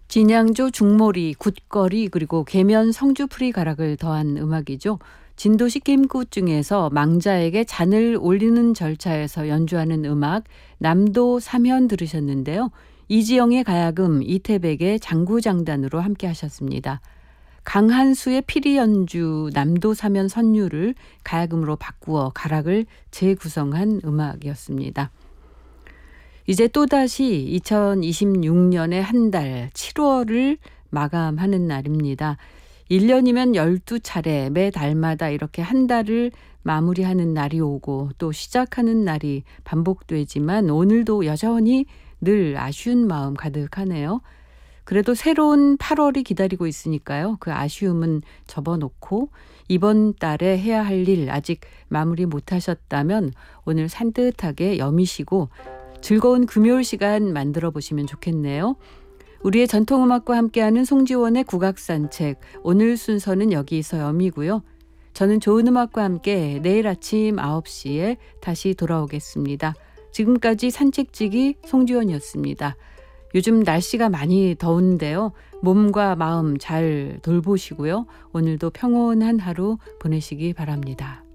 진양조 중몰이, 굿거리 그리고 계면 성주풀이 가락을 더한 음악이죠. 진도식 김굿 중에서 망자에게 잔을 올리는 절차에서 연주하는 음악 남도 사면 들으셨는데요. 이지영의 가야금, 이태백의 장구장단으로 함께 하셨습니다. 강한수의 피리 연주 남도 사면 선율을 가야금으로 바꾸어 가락을 재구성한 음악이었습니다. 이제 또다시 2026년의 한 달 7월을 마감하는 날입니다. 1년이면 12차례 매 달마다 이렇게 한 달을 마무리하는 날이 오고 또 시작하는 날이 반복되지만 오늘도 여전히 늘 아쉬운 마음 가득하네요. 그래도 새로운 8월이 기다리고 있으니까요. 그 아쉬움은 접어놓고 이번 달에 해야 할 일 아직 마무리 못하셨다면 오늘 산뜻하게 여미시고 즐거운 금요일 시간 만들어 보시면 좋겠네요. 우리의 전통음악과 함께하는 송지원의 국악산책, 오늘 순서는 여기서 여미고요. 저는 좋은 음악과 함께 내일 아침 9시에 다시 돌아오겠습니다. 지금까지 산책지기 송지원이었습니다. 요즘 날씨가 많이 더운데요. 몸과 마음 잘 돌보시고요. 오늘도 평온한 하루 보내시기 바랍니다.